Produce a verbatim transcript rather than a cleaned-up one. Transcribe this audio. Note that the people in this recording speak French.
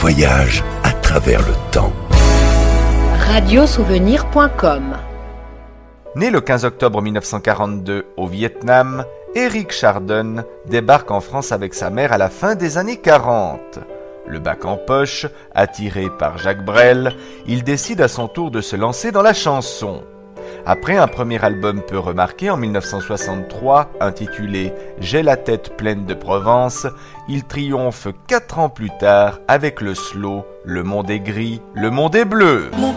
voyage à travers le temps. radiosouvenir point com. Né le quinze octobre mille neuf cent quarante-deux au Vietnam, Éric Chardon débarque en France avec sa mère à la fin des années quarante. Le bac en poche, attiré par Jacques Brel, il décide à son tour de se lancer dans la chanson. Après un premier album peu remarqué en mille neuf cent soixante-trois, intitulé « J'ai la tête pleine de Provence », il triomphe quatre ans plus tard avec le slow « Le monde est gris, le monde est bleu ».